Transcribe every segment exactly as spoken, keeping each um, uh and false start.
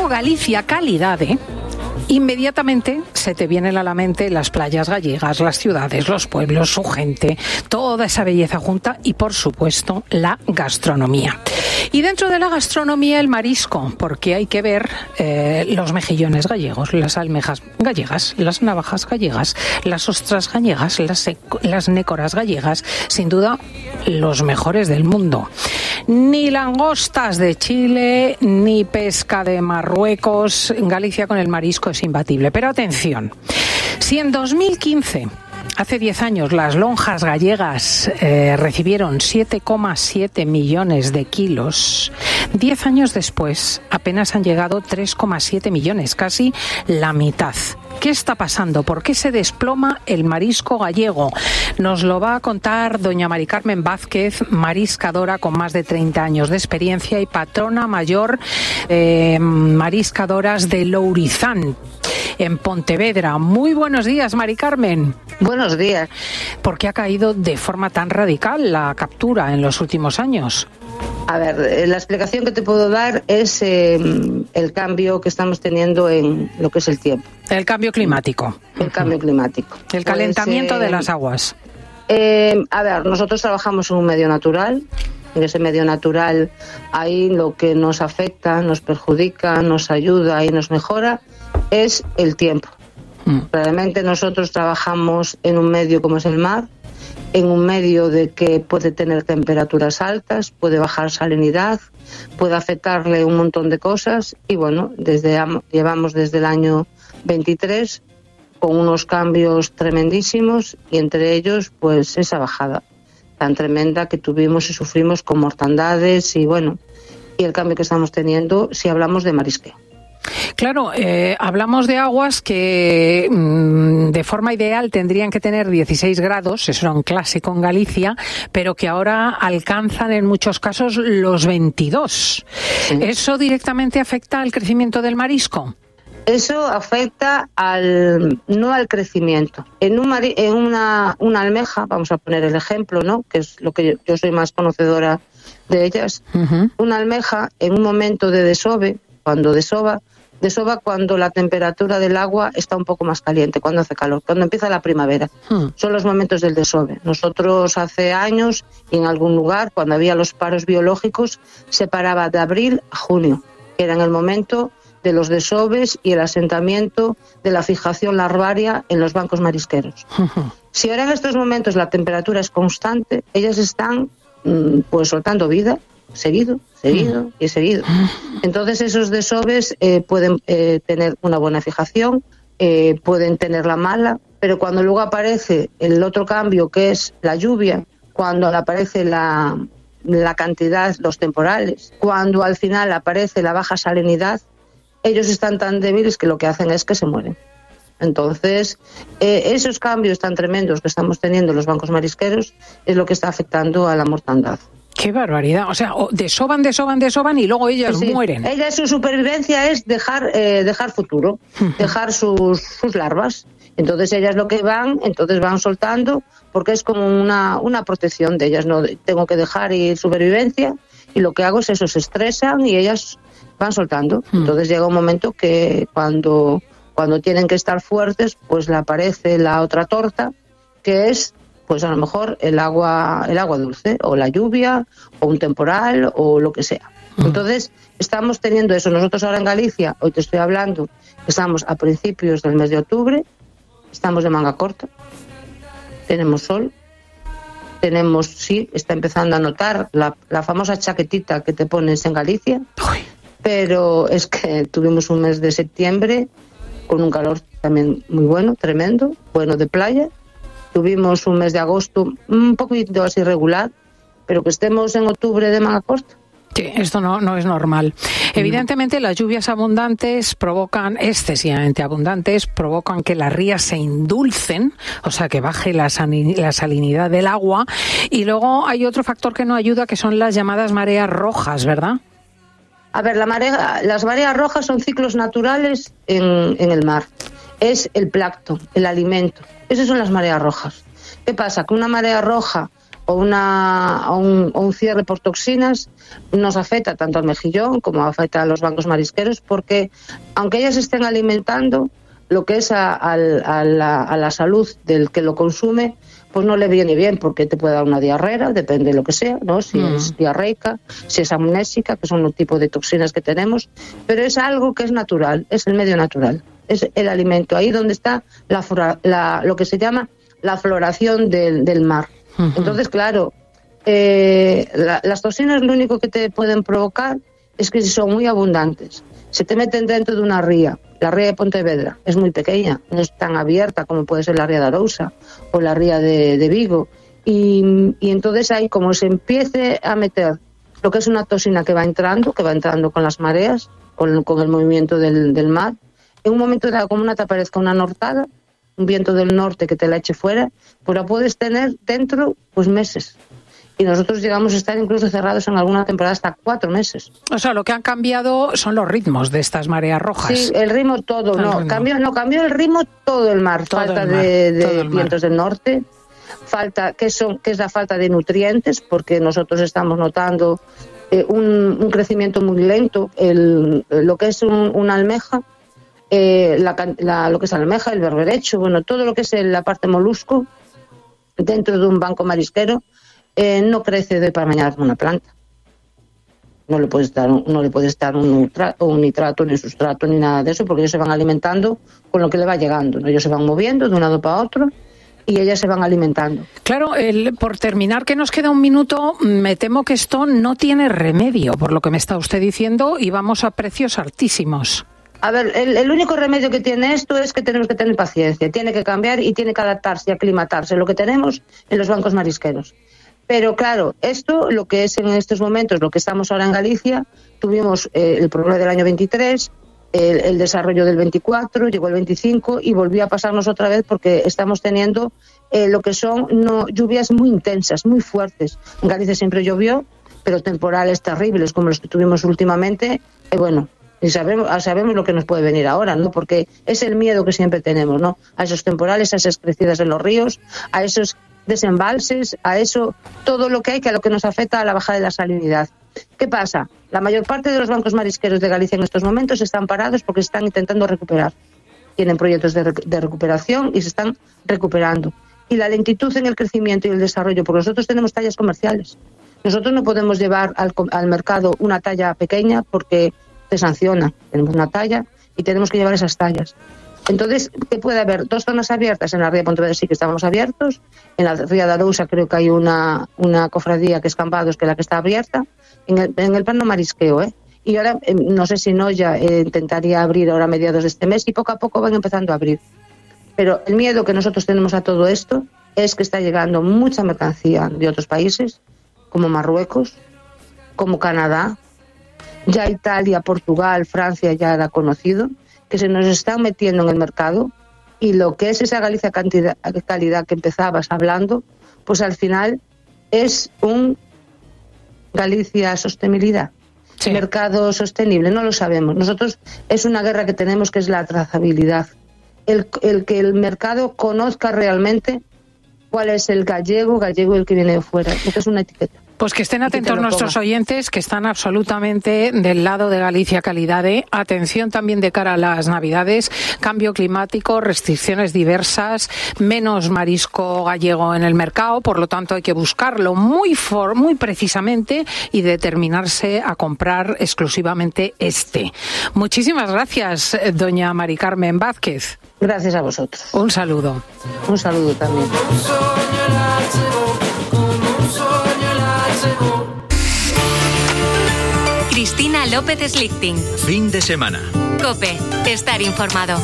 digo Galicia calidad, ¿eh? Inmediatamente se te vienen a la mente las playas gallegas, las ciudades, los pueblos, su gente, toda esa belleza junta y, por supuesto, la gastronomía. Y dentro de la gastronomía, el marisco, porque hay que ver eh, los mejillones gallegos, las almejas gallegas, las navajas gallegas, las ostras gallegas, las, las nécoras gallegas, sin duda los mejores del mundo. Ni langostas de Chile, ni pesca de Marruecos. En Galicia con el marisco es imbatible. Pero atención, si en dos mil quince, hace diez años, las lonjas gallegas eh, recibieron siete coma siete millones de kilos, diez años después apenas han llegado tres coma siete millones, casi la mitad. ¿Qué está pasando? ¿Por qué se desploma el marisco gallego? Nos lo va a contar doña Mari Carmen Vázquez, mariscadora con más de treinta años de experiencia y patrona mayor de mariscadoras de Lourizán, en Pontevedra. Muy buenos días, Mari Carmen. Buenos días. ¿Por qué ha caído de forma tan radical la captura en los últimos años? A ver, la explicación que te puedo dar es eh, el cambio que estamos teniendo en lo que es el tiempo. El cambio climático. El cambio climático. El calentamiento pues, eh, de las aguas. Eh, a ver, nosotros trabajamos en un medio natural. En ese medio natural, ahí lo que nos afecta, nos perjudica, nos ayuda y nos mejora es el tiempo. Mm. Realmente nosotros trabajamos en un medio como es el mar, en un medio de que puede tener temperaturas altas, puede bajar salinidad, puede afectarle un montón de cosas y bueno, desde llevamos desde el año veintitrés con unos cambios tremendísimos y entre ellos pues esa bajada tan tremenda que tuvimos y sufrimos con mortandades y bueno, y el cambio que estamos teniendo si hablamos de marisqueo. Claro, eh, hablamos de aguas que mmm, de forma ideal tendrían que tener dieciséis grados, eso era un clásico en Galicia, pero que ahora alcanzan en muchos casos los veintidós. Sí. ¿Eso directamente afecta al crecimiento del marisco? Eso afecta al no al crecimiento. En, un mari, en una, una almeja, vamos a poner el ejemplo, ¿no? Que es lo que yo, yo soy más conocedora de ellas. Uh-huh. Una almeja en un momento de desove, cuando desova, desova cuando la temperatura del agua está un poco más caliente, cuando hace calor, cuando empieza la primavera. Hmm. Son los momentos del desove. Nosotros hace años, y en algún lugar, cuando había los paros biológicos, se paraba de abril a junio, que era en el momento de los desoves y el asentamiento de la fijación larvaria en los bancos marisqueros. Uh-huh. Si ahora en estos momentos la temperatura es constante, ellas están pues soltando vida, seguido, seguido y seguido. Entonces esos desoves eh, pueden eh, tener una buena fijación, eh, pueden tenerla mala, pero cuando luego aparece el otro cambio que es la lluvia, cuando aparece la, la cantidad, los temporales, cuando al final aparece la baja salinidad, ellos están tan débiles que lo que hacen es que se mueren. Entonces, eh, esos cambios tan tremendos que estamos teniendo en los bancos marisqueros es lo que está afectando a la mortandad. ¡Qué barbaridad! O sea, desoban, desoban, desoban y luego ellas sí, sí. mueren. Ella, su supervivencia es dejar eh, dejar futuro, dejar sus, sus larvas. Entonces ellas lo que van, entonces van soltando, porque es como una, una protección de ellas. No tengo que dejar ir supervivencia y lo que hago es eso, se estresan y ellas van soltando. Entonces llega un momento que cuando, cuando tienen que estar fuertes, pues le aparece la otra torta, que es pues a lo mejor el agua el agua dulce, o la lluvia, o un temporal, o lo que sea. Entonces, estamos teniendo eso. Nosotros ahora en Galicia, hoy te estoy hablando, estamos a principios del mes de octubre, estamos de manga corta, tenemos sol, tenemos, sí, está empezando a notar la, la famosa chaquetita que te pones en Galicia, pero es que tuvimos un mes de septiembre con un calor también muy bueno, tremendo, bueno de playa. Tuvimos un mes de agosto un poquito así irregular, pero que estemos en octubre de manga corta. Sí, esto no, no es normal. Evidentemente las lluvias abundantes provocan, excesivamente abundantes, provocan que las rías se indulcen, o sea que baje la, la salinidad del agua, y luego hay otro factor que no ayuda, que son las llamadas mareas rojas, ¿verdad? A ver, la marea, las mareas rojas son ciclos naturales en, en el mar. Es el plancton, el alimento. Esas son las mareas rojas. ¿Qué pasa? Que una marea roja o, una, o, un, o un cierre por toxinas nos afecta tanto al mejillón como afecta a los bancos marisqueros, porque aunque ellas estén alimentando, lo que es a, a, a, la, a la salud del que lo consume, pues no le viene bien, porque te puede dar una diarrea, depende de lo que sea, ¿no? Si mm. es diarreica, si es amnésica, que son un tipo de toxinas que tenemos, pero es algo que es natural, es el medio natural, es el alimento, ahí donde está la, la, lo que se llama la floración del, del mar. Uh-huh. Entonces, claro, eh, la, las toxinas lo único que te pueden provocar es que si son muy abundantes, se te meten dentro de una ría. La ría de Pontevedra es muy pequeña, no es tan abierta como puede ser la ría de Arousa o la ría de, de Vigo. Y, y entonces ahí, como se empiece a meter lo que es una toxina que va entrando, que va entrando con las mareas, con, con el movimiento del, del mar, en un momento dado, como una te aparezca una nortada, un viento del norte que te la eche fuera, pues la puedes tener dentro pues meses. Y nosotros llegamos a estar incluso cerrados en alguna temporada hasta cuatro meses. O sea, lo que han cambiado son los ritmos de estas mareas rojas. Sí, el ritmo todo, el no, ritmo. Cambió, no, cambió el ritmo todo el mar. Todo falta el mar, de, de vientos mar. Del norte, falta, que son, que es la falta de nutrientes, porque nosotros estamos notando eh, un, un crecimiento muy lento. El, lo que es un, una almeja, eh, la, la, lo que es la almeja, el berberecho, bueno, todo lo que es la parte molusco, dentro de un banco marisquero, Eh, no crece de para mañana una planta. No le puedes dar, no le puedes dar un, nitrato, un nitrato, ni sustrato, ni nada de eso, porque ellos se van alimentando con lo que le va llegando, ¿no? Ellos se van moviendo de un lado para otro y ellas se van alimentando. Claro, el, por terminar, que nos queda un minuto, me temo que esto no tiene remedio, por lo que me está usted diciendo, y vamos a precios altísimos. A ver, el, el único remedio que tiene esto es que tenemos que tener paciencia, tiene que cambiar y tiene que adaptarse y aclimatarse, lo que tenemos en los bancos marisqueros. Pero claro, esto, lo que es en estos momentos, lo que estamos ahora en Galicia, tuvimos eh, el problema del año veintitrés, el, el desarrollo del veinticuatro, llegó el veinticinco y volvió a pasarnos otra vez porque estamos teniendo eh, lo que son no, lluvias muy intensas, muy fuertes. En Galicia siempre llovió, pero temporales terribles como los que tuvimos últimamente, eh, bueno, y sabemos, sabemos lo que nos puede venir ahora, ¿no? Porque es el miedo que siempre tenemos, ¿no? A esos temporales, a esas crecidas en los ríos, a esos desembalses, a eso, todo lo que hay, que a lo que nos afecta a la bajada de la salinidad. ¿Qué pasa? La mayor parte de los bancos marisqueros de Galicia en estos momentos están parados porque están intentando recuperar. Tienen proyectos de, rec- de recuperación y se están recuperando. Y la lentitud en el crecimiento y el desarrollo, porque nosotros tenemos tallas comerciales. Nosotros no podemos llevar al, al mercado una talla pequeña porque se sanciona. Tenemos una talla y tenemos que llevar esas tallas. Entonces, ¿qué puede haber? Dos zonas abiertas. En la ría de Pontevedra sí que estamos abiertos. En la ría de Arousa creo que hay una, una cofradía que es Cambados, que es la que está abierta. En el, en el plano marisqueo, ¿eh? Y ahora, eh, no sé si Noya eh, intentaría abrir ahora a mediados de este mes y poco a poco van empezando a abrir. Pero el miedo que nosotros tenemos a todo esto es que está llegando mucha mercancía de otros países, como Marruecos, como Canadá, ya Italia, Portugal, Francia ya era conocido, que se nos están metiendo en el mercado, y lo que es esa Galicia cantidad, calidad que empezabas hablando, pues al final es un Galicia sostenibilidad, sí. Mercado sostenible, no lo sabemos. Nosotros es una guerra que tenemos, que es la trazabilidad, el, el que el mercado conozca realmente cuál es el gallego, gallego el que viene de fuera, porque es una etiqueta. Pues que estén atentos nuestros coma. oyentes, que están absolutamente del lado de Galicia Calidade. Atención también de cara a las Navidades, cambio climático, restricciones diversas, menos marisco gallego en el mercado, por lo tanto hay que buscarlo muy for, muy precisamente y determinarse a comprar exclusivamente este. Muchísimas gracias, doña Mari Carmen Vázquez. Gracias a vosotros. Un saludo. Un saludo también. Cristina López Slichting. Fin de semana. COPE. Estar informado.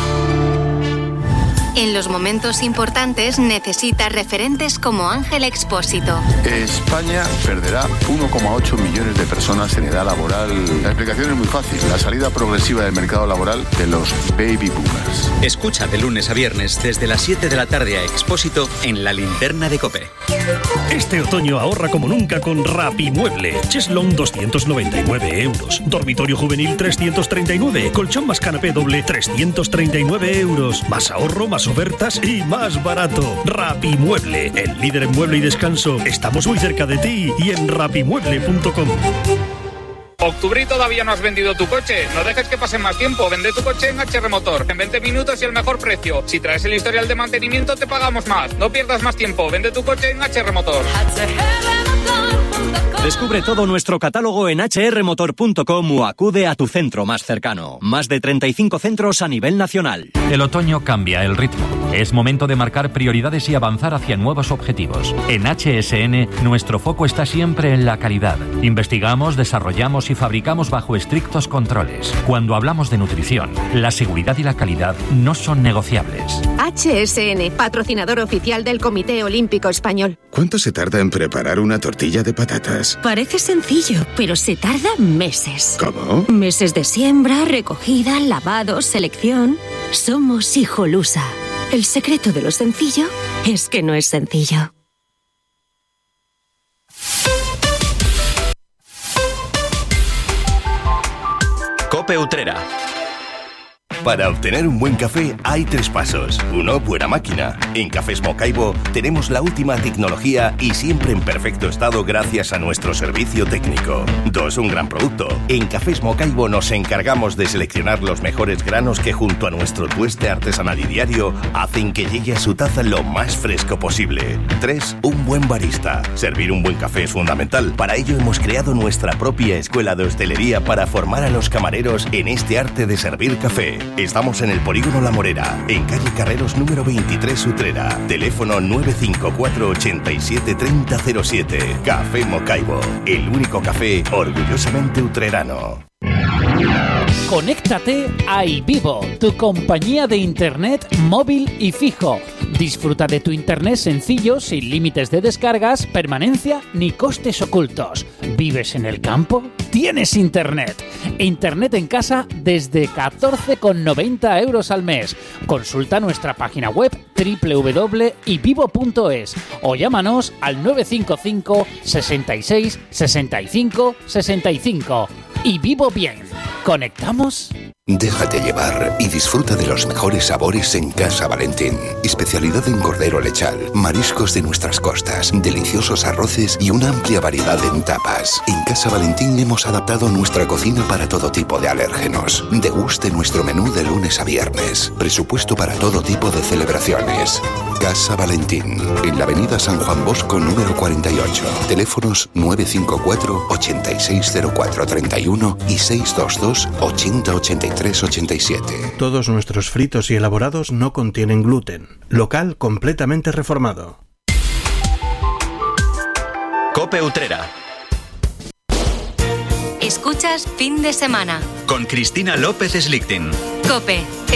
En los momentos importantes necesita referentes como Ángel Expósito. España perderá uno coma ocho millones de personas en edad laboral. La explicación es muy fácil. La salida progresiva del mercado laboral de los baby boomers. Escucha de lunes a viernes desde las siete de la tarde a Expósito en La Linterna de COPE. Este otoño ahorra como nunca con Rapimueble. Cheslong doscientos noventa y nueve euros. Dormitorio juvenil trescientos treinta y nueve. Colchón más canapé doble trescientos treinta y nueve euros. Más ahorro, más ofertas y más barato. Rapimueble, el líder en mueble y descanso. Estamos muy cerca de ti y en rapimueble punto com. Octubre y todavía no has vendido tu coche. No dejes que pase más tiempo. Vende tu coche en H R Motor. En veinte minutos y el mejor precio. Si traes el historial de mantenimiento te pagamos más. No pierdas más tiempo. Vende tu coche en H R Motor. Descubre todo nuestro catálogo en hache erre motor punto com o acude a tu centro más cercano. Más de treinta y cinco centros a nivel nacional. El otoño cambia el ritmo. Es momento de marcar prioridades y avanzar hacia nuevos objetivos. En H S N, nuestro foco está siempre en la calidad. Investigamos, desarrollamos y fabricamos bajo estrictos controles. Cuando hablamos de nutrición, la seguridad y la calidad no son negociables. H S N, patrocinador oficial del Comité Olímpico Español. ¿Cuánto se tarda en preparar una tortilla de patatas? Parece sencillo, pero se tarda meses. ¿Cómo? Meses de siembra, recogida, lavado, selección. Somos Hijolusa. El secreto de lo sencillo es que no es sencillo. Cope Utrera. Para obtener un buen café hay tres pasos. Uno, buena máquina. En Cafés Mocaibo tenemos la última tecnología y siempre en perfecto estado gracias a nuestro servicio técnico. Dos, un gran producto. En Cafés Mocaibo nos encargamos de seleccionar los mejores granos que junto a nuestro tueste artesanal y diario hacen que llegue a su taza lo más fresco posible. Tres, un buen barista. Servir un buen café es fundamental. Para ello hemos creado nuestra propia escuela de hostelería para formar a los camareros en este arte de servir café. Estamos en el Polígono La Morera, en calle Carreros número veintitrés Utrera. Teléfono nueve cinco cuatro, ochenta y siete, treinta cero siete. Café Mocaibo, el único café orgullosamente utrerano. Conéctate a iVivo, tu compañía de internet móvil y fijo. Disfruta de tu internet sencillo, sin límites de descargas, permanencia ni costes ocultos. ¿Vives en el campo? ¡Tienes internet! Internet en casa desde catorce con noventa euros al mes. Consulta nuestra página web doble u doble u doble u punto ivivo punto es o llámanos al nueve cinco cinco, sesenta y seis, sesenta y cinco, sesenta y cinco. Y vivo bien. ¿Conectamos? Déjate llevar y disfruta de los mejores sabores en Casa Valentín. Especialidad en cordero lechal, mariscos de nuestras costas, deliciosos arroces y una amplia variedad en tapas. En Casa Valentín hemos adaptado nuestra cocina para todo tipo de alérgenos. Deguste nuestro menú de lunes a viernes. Presupuesto para todo tipo de celebraciones. Casa Valentín, en la avenida San Juan Bosco número cuarenta y ocho. Teléfonos nueve cinco cuatro, ochenta y seis cero cuatro treinta y uno y seis dos dos, ochenta ochenta y tres ochenta y siete. Todos nuestros fritos y elaborados no contienen gluten. Local completamente reformado. Cope Utrera. Escuchas Fin de Semana Con Cristina López Slichting. Cope.